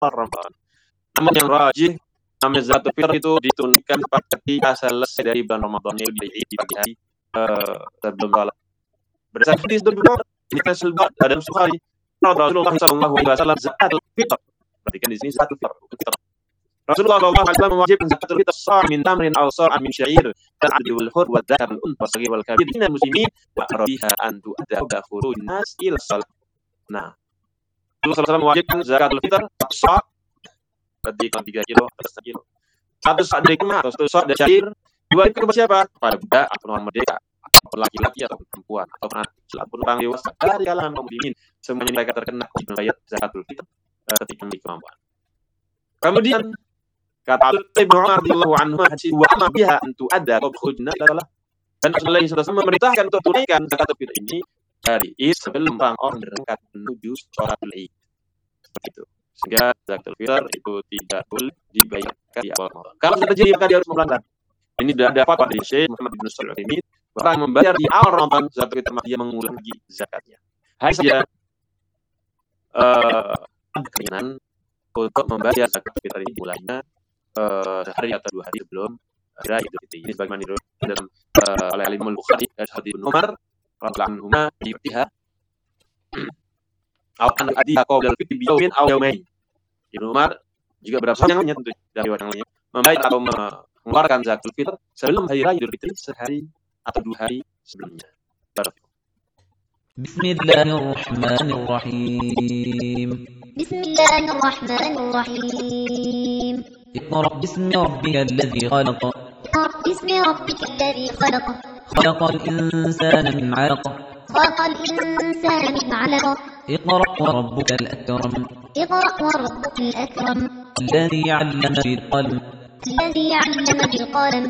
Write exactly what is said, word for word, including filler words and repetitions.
Ramadan. Namun yang rajih, namanya zakatul fitr itu ditunaikan ketika selesai dari bulan Ramadan, yaitu di pagi hari uh, sebelum salat. Berdasarkan hadis dari Bukhari, ini Faisal Bad dalam Bukhari, Rasulullah sallallahu alaihi wasallam zakatul fitr. Perhatikan di sini zakatul fitr. Rasulullah sallallahu alaihi wasallam mewajibkan zakatul fitr sa' min tamrin aw sa' min sya'ir ta'addu wal hur wa dzakar wal unth wa saghir wal kabir minal muslimin wa arabiha an tu'adda ila khurujin nas ila shalah. Nah, Rasulullah sallallahu alaihi wasallam mewajibkan zakatul fitr sa' berarti tiga kilo atau satu kilo. Satu sa' dari kurma atau satu sa' dari syair diwajibkan kepada siapa? Kepada budak atau orang merdeka, atau laki-laki atau perempuan atau anak ataupun orang dewasa dari kalangan kaum muslimin, semuanya mereka terkena membayar zakatul fitr ketika memiliki kemampuan. Kemudian kata Ibnu Umar radhiyallahu anhu, wa amma biha an tu'adda qabla adalah dan Rasulullah sallallahu alaihi wasallam memerintahkan untuk tunaikan zakatul fitr ini dari Id sebelum orang berangkat menuju sholatul Id. Seperti itu. Sehingga zakatul fitr itu tidak boleh dibayarkan di awal Ramadan. Kalau sudah terjadi maka dia harus memulangkan. Ini sudah ada fatwa dari Syekh Muhammad bin Shalih Al-Utsaimin, orang membayar di awal Ramadan zakatul fitr maka dia mengulang lagi zakatnya. Hanya saja uh, ada keinginan untuk membayar zakatul fitr ini mulainya Uh, sehari atau dua hari sebelum hari Idul Fitri. Ini sebagaimana diriwayatkan dalam uh, oleh Imam Bukhari dari hadits Ibnu Umar radhiyallahu anhu di Fatihah. Akan ada qabla al-fitr bi yawmin aw yawmain. Ibnu Umar juga berapa yang tentu dari riwayat yang lainnya membayar atau mengeluarkan zakatul fitr sebelum hari raya Idul Fitri sehari atau dua hari sebelumnya. Bismillahirrahmanirrahim. Bismillahirrahmanirrahim. اقرأ باسم ربك الذي خلق اقرأ باسم ربك الذي خلق خلق الإنسان من علق خلق الإنسان من علق اقرأ وربك الأكرم اقرأ وربك الأكرم الذي علم بالقلم الذي علم بالقلم